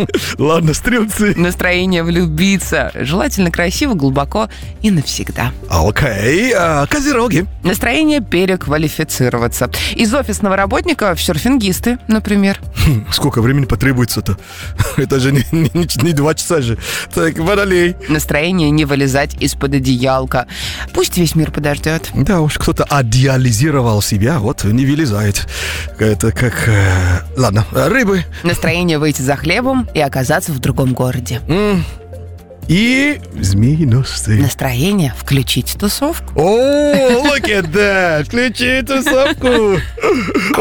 Ладно, стрелцы. Настроение влюбиться. Желательно красиво, глубоко и навсегда. Окей, козероги. Настроение переквалифицироваться. Из офисного работника в серфингисты, например. Сколько времени потребуется-то? Это же не 2 часа же. Так, водолей. Настроение не вылезать из-под одеялка. Пусть весь мир подождет. Да уж, кто-то одеализировал себя, вот не вылезает. Это как... Ладно, рыбы. Настроение выйти за хлебом и оказаться в другом городе. И змееносцы. Настроение включить тусовку. О, look at that! Включи тусовку.